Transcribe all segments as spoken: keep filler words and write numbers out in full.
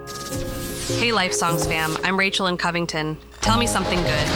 Hey Life Songs fam, I'm Rachel in Covington. Tell me something good.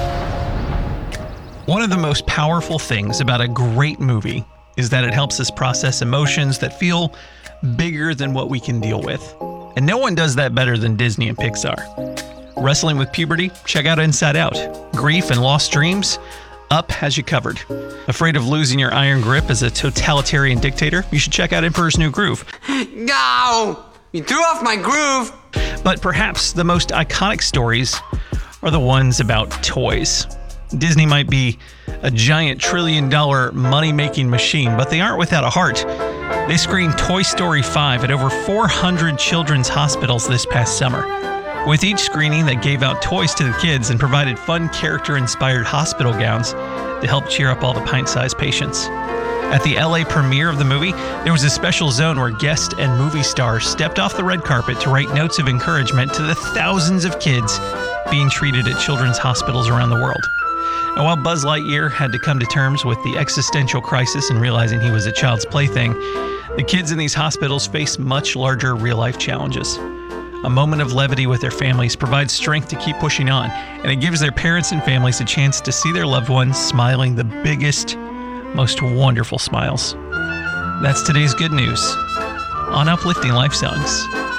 One of the most powerful things about a great movie is that it helps us process emotions that feel bigger than what we can deal with. And no one does that better than Disney and Pixar. Wrestling with puberty? Check out Inside Out. Grief and lost dreams? Up has you covered. Afraid of losing your iron grip as a totalitarian dictator? You should check out Emperor's New Groove. No! You threw off my groove! But perhaps the most iconic stories are the ones about toys. Disney might be a giant trillion dollar money-making machine, but they aren't without a heart. They screened Toy Story five at over four hundred children's hospitals this past summer. With each screening, they gave out toys to the kids and provided fun character-inspired hospital gowns to help cheer up all the pint-sized patients. At the L A premiere of the movie, there was a special zone where guests and movie stars stepped off the red carpet to write notes of encouragement to the thousands of kids being treated at children's hospitals around the world. And while Buzz Lightyear had to come to terms with the existential crisis and realizing he was a child's plaything, the kids in these hospitals face much larger real-life challenges. A moment of levity with their families provides strength to keep pushing on, and it gives their parents and families a chance to see their loved ones smiling the biggest, most wonderful smiles. That's today's good news on Uplifting Life Songs.